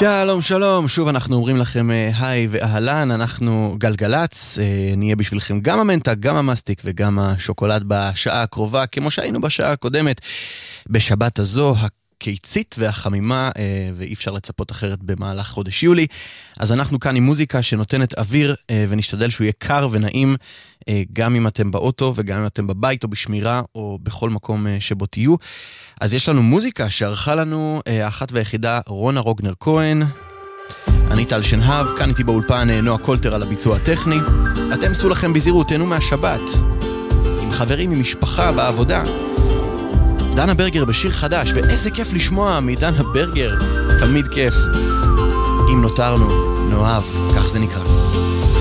שלום, שלום, שוב אנחנו אומרים לכם היי ואהלן, אנחנו גלגלץ, נהיה בשבילכם גם המנטה, גם המסטיק וגם השוקולד בשעה הקרובה, כמו שהיינו בשעה הקודמת, בשבת הזו, הקיצית והחמימה, ואי אפשר לצפות אחרת במהלך חודש יולי. אז אנחנו כאן עם מוזיקה שנותנת אוויר, ונשתדל שהוא יהיה קר ונעים, גם אם אתם באוטו וגם אם אתם בבית או בשמירה או בכל מקום שבו תהיו. אז יש לנו מוזיקה שערכה לנו האחת והיחידה רונה רוגנר כהן. אני טל שנהב, כאן איתי באולפן נועה קולטר על הביצוע הטכני. אתם סעו לכם בזהירות, תהנו מהשבת, עם חברים, עם משפחה, בעבודה. דנה ברגר בשיר חדש, ואיזה כיף לשמוע מדנה ברגר, תמיד כיף. אם נותרנו, נאהב, כך זה נקרא.